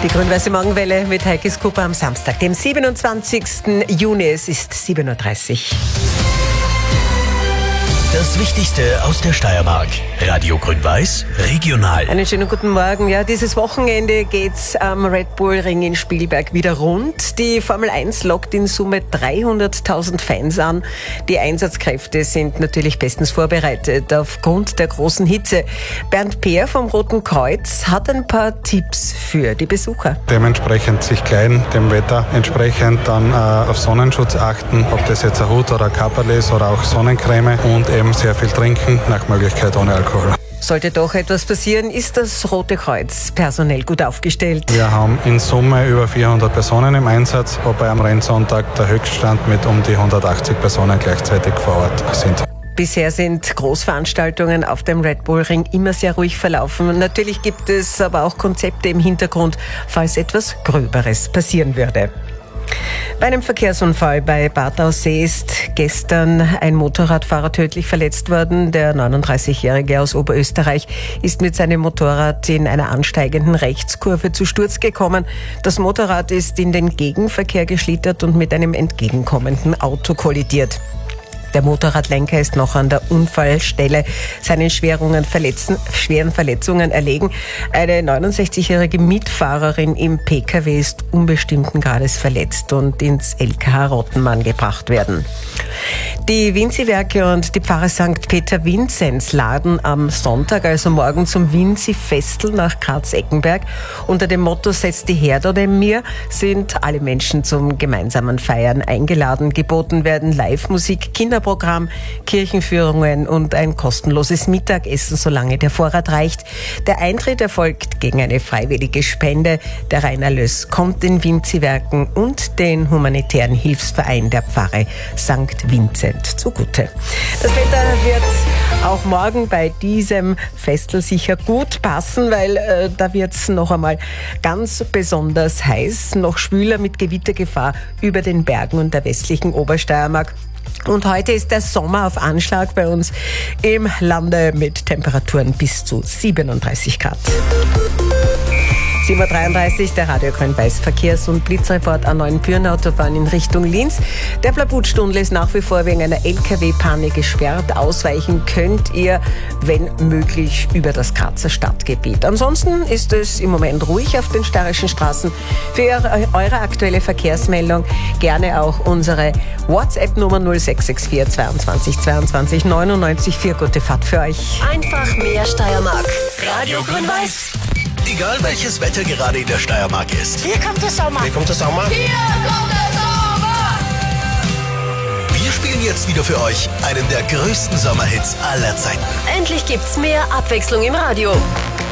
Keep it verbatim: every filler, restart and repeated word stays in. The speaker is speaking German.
Die grün-weiße Morgenwelle mit Heikis Cooper am Samstag, dem siebenundzwanzigsten Juni. Es ist sieben Uhr dreißig. Das Wichtigste aus der Steiermark. Radio Grün-Weiß, regional. Einen schönen guten Morgen. Ja, dieses Wochenende geht's am Red Bull Ring in Spielberg wieder rund. Die Formel eins lockt in Summe dreihunderttausend Fans an. Die Einsatzkräfte sind natürlich bestens vorbereitet aufgrund der großen Hitze. Bernd Peer vom Roten Kreuz hat ein paar Tipps für die Besucher. Dementsprechend sich kleiden, dem Wetter entsprechend dann äh, auf Sonnenschutz achten, ob das jetzt ein Hut oder ein Kapperl ist oder auch Sonnencreme und eben sehr viel trinken, nach Möglichkeit ohne Alkohol. Sollte doch etwas passieren, ist das Rote Kreuz personell gut aufgestellt. Wir haben in Summe über vierhundert Personen im Einsatz, wobei am Rennsonntag der Höchststand mit um die hundertachtzig Personen gleichzeitig vor Ort sind. Bisher sind Großveranstaltungen auf dem Red Bull Ring immer sehr ruhig verlaufen. Natürlich gibt es aber auch Konzepte im Hintergrund, falls etwas Gröberes passieren würde. Bei einem Verkehrsunfall bei Bad Aussee ist gestern ein Motorradfahrer tödlich verletzt worden. Der neununddreißigjährige aus Oberösterreich ist mit seinem Motorrad in einer ansteigenden Rechtskurve zu Sturz gekommen. Das Motorrad ist in den Gegenverkehr geschlittert und mit einem entgegenkommenden Auto kollidiert. Der Motorradlenker ist noch an der Unfallstelle seinen schweren, Verletzen, schweren Verletzungen erlegen. Eine neunundsechzigjährige Mitfahrerin im P K W ist unbestimmten Grades verletzt und ins L K H Rottenmann gebracht werden. Die Vinzi-Werke und die Pfarre Sankt Peter Vinzenz laden am Sonntag, also morgen, zum Vinzi-Festel nach Graz-Eckenberg. Unter dem Motto "Setz die Herde neben mir" sind alle Menschen zum gemeinsamen Feiern eingeladen. Geboten werden Live-Musik, Kinderprogramm, Kirchenführungen und ein kostenloses Mittagessen, solange der Vorrat reicht. Der Eintritt erfolgt gegen eine freiwillige Spende. Der Reinerlös kommt den Vinzi-Werken und den humanitären Hilfsverein der Pfarre Sankt Vincent zugute. Das Wetter wird auch morgen bei diesem Festel sicher gut passen, weil äh, da wird es noch einmal ganz besonders heiß, noch schwüler mit Gewittergefahr über den Bergen und der westlichen Obersteiermark. Und heute ist der Sommer auf Anschlag bei uns im Lande mit Temperaturen bis zu siebenunddreißig Grad. sieben Uhr dreiunddreißig, der Radio Grün-Weiß Verkehrs- und Blitzreport A neun Büren-Autobahn in Richtung Linz. Der Blabutstunnel ist nach wie vor wegen einer L K W-Panne gesperrt. Ausweichen könnt ihr, wenn möglich, über das Grazer Stadtgebiet. Ansonsten ist es im Moment ruhig auf den steirischen Straßen. Für eure aktuelle Verkehrsmeldung gerne auch unsere WhatsApp-Nummer null sechs sechs vier zweiundzwanzig zweiundzwanzig neunundneunzig vier. Gute Fahrt für euch. Einfach mehr Steiermark. Radio Grün-Weiß. Egal welches Wetter gerade in der Steiermark ist. Hier kommt der Sommer. Hier kommt der Sommer. Hier kommt der Sommer. Wir spielen jetzt wieder für euch einen der größten Sommerhits aller Zeiten. Endlich gibt's mehr Abwechslung im Radio.